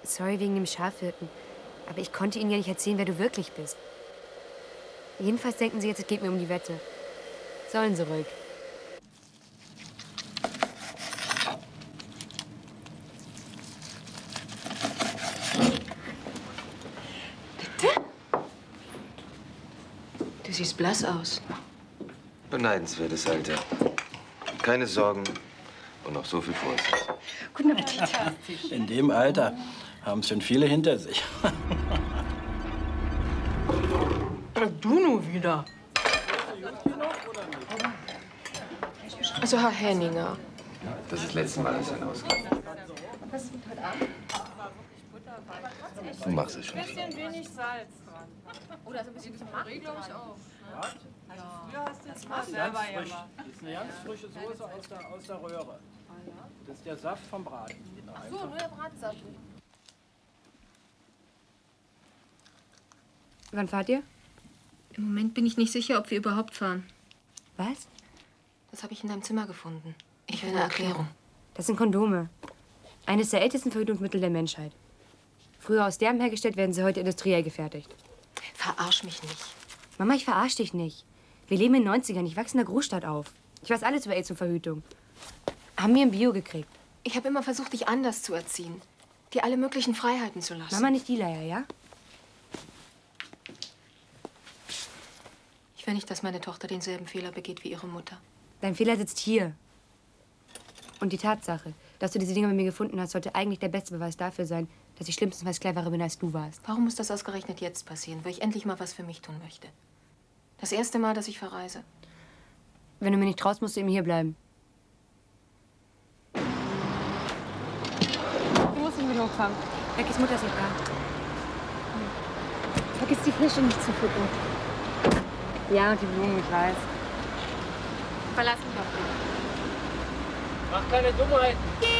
Sorry wegen dem Schafhirten. Aber ich konnte Ihnen ja nicht erzählen, wer du wirklich bist. Jedenfalls denken Sie jetzt, es geht mir um die Wette. Sollen Sie ruhig. Bitte? Du siehst blass aus. Beneidenswertes Alter. Keine Sorgen und noch so viel Vorsicht. Guten Appetit. In dem Alter haben es schon viele hinter sich. Du nur wieder. Also, Herr Henninger. Das ist das letzte Mal, dass er auskommt. Du machst es schon. Ein bisschen wenig Salz dran. Oder so ein bisschen Marie, glaube ich auch. Ja, das war selber Das ist eine ganz frische Soße aus der Röhre. Das ist der Saft vom Braten. Ach so, nur der Bratsaft. Wann fahrt ihr? Im Moment bin ich nicht sicher, ob wir überhaupt fahren. Was? Das habe ich in deinem Zimmer gefunden. Ich will eine Erklärung. Das sind Kondome. Eines der ältesten Verhütungsmittel der Menschheit. Früher aus Derm hergestellt, werden sie heute industriell gefertigt. Verarsch mich nicht. Mama, ich verarsch dich nicht. Wir leben in den 90ern. Ich wachse in der Großstadt auf. Ich weiß alles über AIDS und Verhütung. Haben wir ein Bio gekriegt. Ich habe immer versucht, dich anders zu erziehen. Dir alle möglichen Freiheiten zu lassen. Mama, nicht die Leier, ja? Ich will nicht, dass meine Tochter denselben Fehler begeht wie ihre Mutter. Dein Fehler sitzt hier. Und die Tatsache, dass du diese Dinge bei mir gefunden hast, sollte eigentlich der beste Beweis dafür sein, dass ich schlimmstenfalls cleverer bin, als du warst. Warum muss das ausgerechnet jetzt passieren, wo ich endlich mal was für mich tun möchte? Das erste Mal, dass ich verreise. Wenn du mir nicht traust, musst du eben hier bleiben. Du musst nicht mit hochfahren. Beckys Mutter ist nicht da. Vergiss die Fische nicht zu füttern. Ja, und die Blumen, ich weiß. Verlass mich auf dich. Mach keine Dummheiten.